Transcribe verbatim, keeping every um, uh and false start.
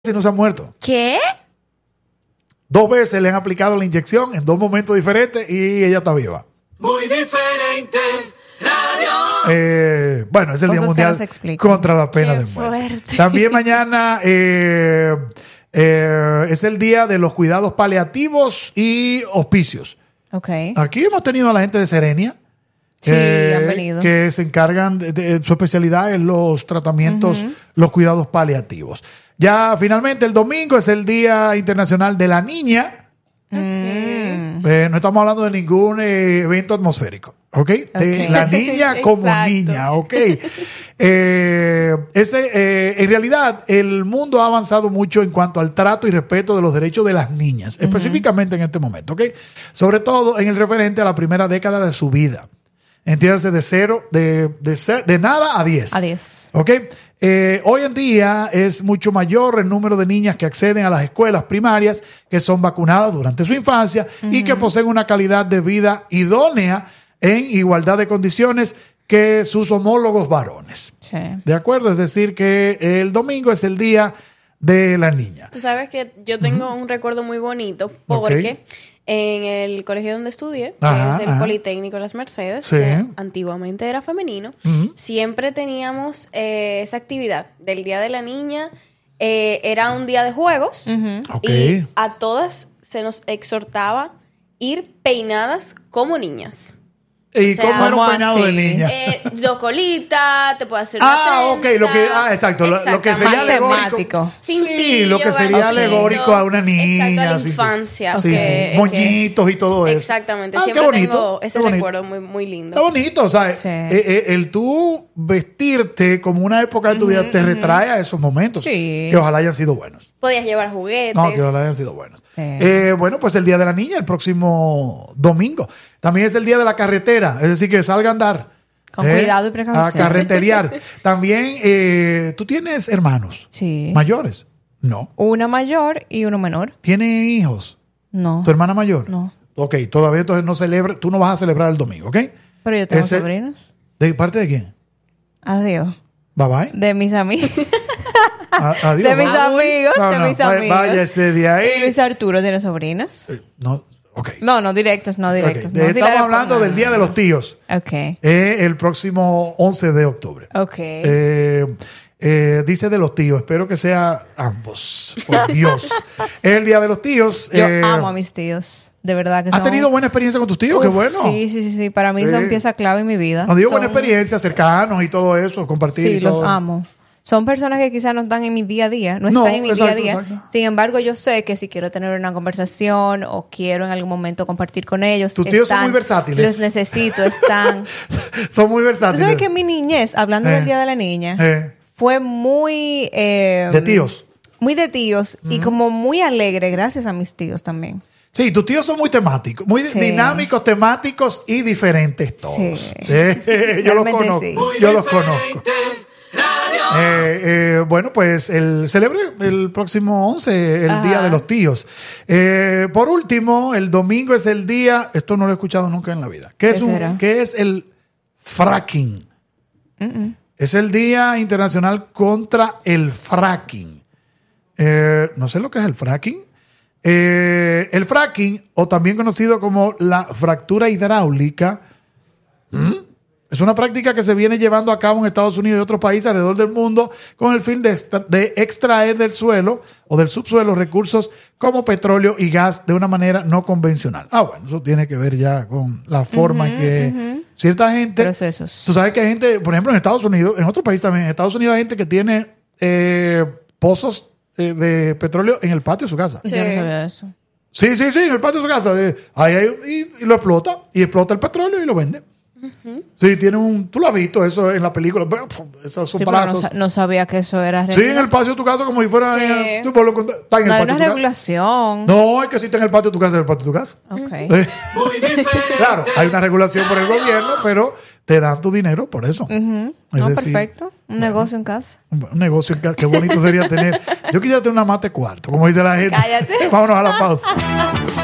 y no se ha muerto. ¿Qué? Dos veces le han aplicado la inyección en dos momentos diferentes y ella está viva. Muy diferente. Radio. Eh, bueno, es el Cosas Día que no Mundial se explican. contra la pena Qué de muerte. fuerte. También mañana eh, eh, es el Día de los Cuidados Paliativos y Hospicios. Ok. Aquí hemos tenido a la gente de Serenia. Sí, han venido. Que se encargan, de, de- su especialidad es los tratamientos, Ujú. los cuidados paliativos. Ya finalmente el domingo es el Día Internacional de la Niña. Mm. Eh, no estamos hablando de ningún eh, evento atmosférico, ¿ok? De Ok. la niña como Exacto. niña, ¿ok? Eh, ese, eh, en realidad, el mundo ha avanzado mucho en cuanto al trato y respeto de los derechos de las niñas, específicamente en este momento, ¿ok? Sobre todo en el referente a la primera década de su vida. Entiéndase, de cero, de, de, ser- de nada a diez. A diez. ¿Ok? Eh, hoy en día es mucho mayor el número de niñas que acceden a las escuelas primarias, que son vacunadas durante su infancia y que poseen una calidad de vida idónea en igualdad de condiciones que sus homólogos varones. Sí. ¿De acuerdo? Es decir, que el domingo es el día de la niña. Tú sabes que yo tengo un recuerdo muy bonito porque en el colegio donde estudié, que Ajá, es el ajá. Politécnico Las Mercedes, Sí. que antiguamente era femenino, Ujú. siempre teníamos eh, esa actividad del Día de la Niña. Eh, era un día de juegos Ujú. Ok. y a todas se nos exhortaba ir peinadas como niñas. ¿Y o sea, cómo era un ¿cómo peinado de así? niña? Eh, dos colitas, te puede hacer Ah, una ok, trenza. lo que, ah, exacto, lo, lo que sería Exactamente. alegórico. Temático. Sí, lo que sería Cintillo, alegórico a una niña. Exacto, a la así. infancia. Sí, que- sí. que Moñitos es- y todo eso. Exactamente. Ah, qué Siempre bonito, tengo qué ese bonito. recuerdo muy, muy lindo. Está bonito, o sea, Sí. eh, eh, el tú vestirte como una época de tu vida te retrae a esos momentos. Sí. Que ojalá hayan sido buenos. Podías llevar juguetes. No, que ojalá hayan sido buenos. Sí. Eh, bueno, pues el Día de la Niña, el próximo domingo. También es el Día de la Carretera, es decir, que salga a andar. Con cuidado y precaución. A carreterear. También, eh, ¿tú tienes hermanos Sí. mayores? No. Una mayor y uno menor. ¿Tienes hijos? No. ¿Tu hermana mayor? No. Ok, todavía entonces no celebra, tú no vas a celebrar el domingo, ¿ok? Pero yo tengo Ese- sobrinos. ¿De parte de quién? Adiós. Bye bye. De mis amigos. A- adiós. de mis bye. amigos. No, de no, mis vaya- amigos. váyase de ahí. Y Luis Arturo tiene sobrinas. Eh, No, ok. No, no directos, no Ok, directos. de- no, si la estamos respondo, hablando no, del no, Día no. de los Tíos, Ok. eh, el próximo once de octubre. Ok. Eh, eh, dice de los tíos, espero que sea ambos. Por Dios. Es el Día de los Tíos. Yo eh, amo a mis tíos. De verdad que ¿Has son... tenido buena experiencia con tus tíos? Qué Uf, bueno. Sí, sí, sí, sí. Para mí Sí. son pieza clave en mi vida. Nos dio Son- buena experiencia, cercanos y todo eso, compartir Sí, y todo. los amo. Son personas que quizás no están en mi día a día, no, No, están en mi exacto, día a día. exacto. Sin embargo, yo sé que si quiero tener una conversación o quiero en algún momento compartir con ellos, Tus tíos son están- muy versátiles. Los necesito, están. Son muy Tú versátiles. sabes que mi niñez, hablando Eh. del Día de la Niña, Eh, fue muy... eh, de tíos. Muy de tíos y como muy alegre gracias a mis tíos también. Sí, tus tíos son muy temáticos, muy Sí. dinámicos, temáticos y diferentes todos. Sí. Eh, yo los Realmente conozco. sí. Muy Yo los diferente. conozco. Radio. Eh, eh, bueno, pues el celebre el próximo once, el Ajá. Día de los Tíos. Eh, por último, el domingo es el día, esto no lo he escuchado nunca en la vida, ¿qué, ¿Qué es, un- será? qué es el fracking? Mm-mm. Es el Día Internacional contra el Fracking. Eh, no sé lo que es el fracking. Eh, el fracking, o también conocido como la fractura hidráulica, ¿m? es una práctica que se viene llevando a cabo en Estados Unidos y otros países alrededor del mundo con el fin de, extra- de extraer del suelo o del subsuelo recursos como petróleo y gas de una manera no convencional. Ah, bueno, eso tiene que ver ya con la forma en que cierta gente... Procesos. Tú sabes que hay gente, por ejemplo, en Estados Unidos, en otros países también, en Estados Unidos hay gente que tiene eh, pozos eh, de petróleo en el patio de su casa. Sí. Yo no sabía eso. Sí, sí, sí, en el patio de su casa. Eh, ahí hay, y, y lo explota, y explota el petróleo y lo vende. Sí, tiene un... Tú lo has visto eso en la película. Esos son Sí, pero no, brazos. sa- no sabía que eso era Sí, realidad. en el patio de tu casa, como si fuera... Sí. en- tú puedes contar- está en No el hay patio una de tu casa. regulación. No, es que si está en el patio de tu casa, en el patio de tu casa. Ok. Eh, Muy diferente. Claro, hay una regulación por el gobierno, pero te dan tu dinero por eso. Ujú. Es No, decir, perfecto. Un negocio en casa. Un un negocio, en casa, qué bonito sería tener. Yo quisiera tener una mate cuarto, como dice la gente. Cállate. Vámonos a la pausa.